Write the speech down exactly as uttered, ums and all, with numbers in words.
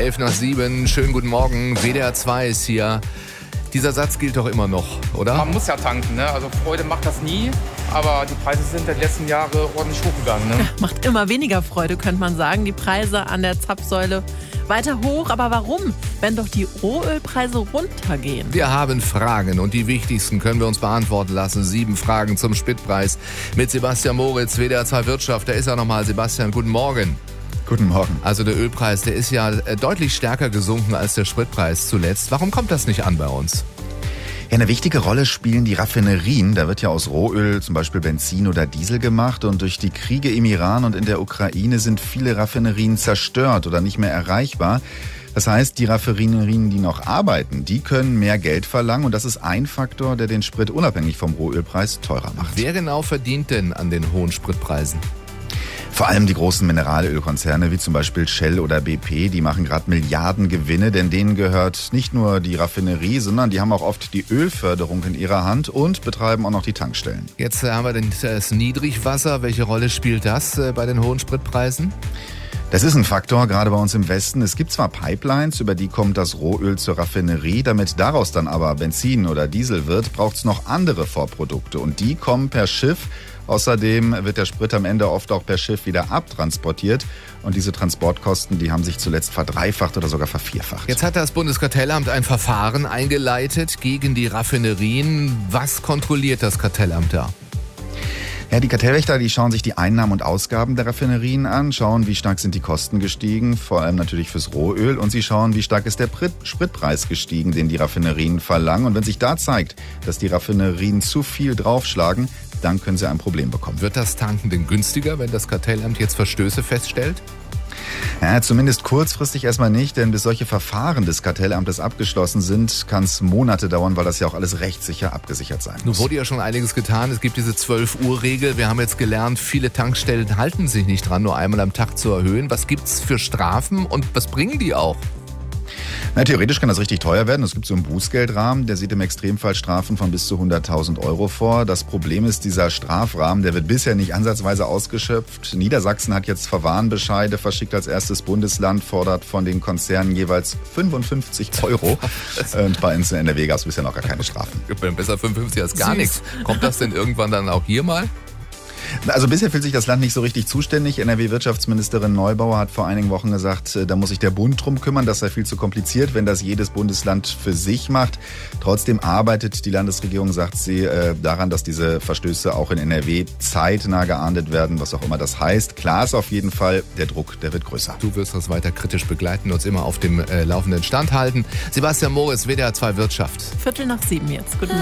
elf nach sieben. Schönen guten Morgen. W D R zwei ist hier. Dieser Satz gilt doch immer noch, oder? Man muss ja tanken, ne? Also Freude macht das nie, aber die Preise sind in den letzten Jahren ordentlich hochgegangen. Ne? Ja, macht immer weniger Freude, könnte man sagen. Die Preise an der Zapfsäule weiter hoch. Aber warum, wenn doch die Rohölpreise runtergehen? Wir haben Fragen und die wichtigsten können wir uns beantworten lassen. Sieben Fragen zum Spritpreis mit Sebastian Moritz, W D R zwei Wirtschaft. Da ist er nochmal. Sebastian, guten Morgen. Guten Morgen. Also der Ölpreis, der ist ja deutlich stärker gesunken als der Spritpreis zuletzt. Warum kommt das nicht an bei uns? Ja, eine wichtige Rolle spielen die Raffinerien. Da wird ja aus Rohöl zum Beispiel Benzin oder Diesel gemacht. Und durch die Kriege im Iran und in der Ukraine sind viele Raffinerien zerstört oder nicht mehr erreichbar. Das heißt, die Raffinerien, die noch arbeiten, die können mehr Geld verlangen. Und das ist ein Faktor, der den Sprit unabhängig vom Rohölpreis teurer macht. Wer genau verdient denn an den hohen Spritpreisen? Vor allem die großen Mineralölkonzerne wie zum Beispiel Shell oder B P, die machen gerade Milliarden Gewinne, denn denen gehört nicht nur die Raffinerie, sondern die haben auch oft die Ölförderung in ihrer Hand und betreiben auch noch die Tankstellen. Jetzt haben wir das Niedrigwasser. Welche Rolle spielt das bei den hohen Spritpreisen? Das ist ein Faktor, gerade bei uns im Westen. Es gibt zwar Pipelines, über die kommt das Rohöl zur Raffinerie. Damit daraus dann aber Benzin oder Diesel wird, braucht es noch andere Vorprodukte. Und die kommen per Schiff. Außerdem wird der Sprit am Ende oft auch per Schiff wieder abtransportiert. Und diese Transportkosten, die haben sich zuletzt verdreifacht oder sogar vervierfacht. Jetzt hat das Bundeskartellamt ein Verfahren eingeleitet gegen die Raffinerien. Was kontrolliert das Kartellamt da? Ja, die Kartellwächter, die schauen sich die Einnahmen und Ausgaben der Raffinerien an, schauen, wie stark sind die Kosten gestiegen, vor allem natürlich fürs Rohöl, und sie schauen, wie stark ist der Spritpreis gestiegen, den die Raffinerien verlangen. Und wenn sich da zeigt, dass die Raffinerien zu viel draufschlagen, dann können sie ein Problem bekommen. Wird das Tanken denn günstiger, wenn das Kartellamt jetzt Verstöße feststellt? Ja, zumindest kurzfristig erstmal nicht, denn bis solche Verfahren des Kartellamtes abgeschlossen sind, kann es Monate dauern, weil das ja auch alles rechtssicher abgesichert sein muss. Nun wurde ja schon einiges getan. Es gibt diese zwölf Uhr Regel. Wir haben jetzt gelernt, viele Tankstellen halten sich nicht dran, nur einmal am Tag zu erhöhen. Was gibt's für Strafen und was bringen die auch? Na, theoretisch kann das richtig teuer werden. Es gibt so einen Bußgeldrahmen, der sieht im Extremfall Strafen von bis zu hunderttausend Euro vor. Das Problem ist, dieser Strafrahmen, der wird bisher nicht ansatzweise ausgeschöpft. Niedersachsen hat jetzt Verwarnbescheide verschickt als erstes Bundesland, fordert von den Konzernen jeweils fünfundfünfzig Euro. Und bei uns in N R W gab es bisher noch gar keine Strafen. Besser fünfundfünfzig als gar nichts. Kommt das denn irgendwann dann auch hier mal? Also bisher fühlt sich das Land nicht so richtig zuständig. N R W-Wirtschaftsministerin Neubauer hat vor einigen Wochen gesagt, da muss sich der Bund drum kümmern. Das sei viel zu kompliziert, wenn das jedes Bundesland für sich macht. Trotzdem arbeitet die Landesregierung, sagt sie, daran, dass diese Verstöße auch in N R W zeitnah geahndet werden, was auch immer das heißt. Klar ist auf jeden Fall, der Druck, der wird größer. Du wirst das weiter kritisch begleiten, uns immer auf dem äh, laufenden Stand halten. Sebastian Moritz, W D R zwei Wirtschaft. Viertel nach sieben jetzt. Guten Morgen.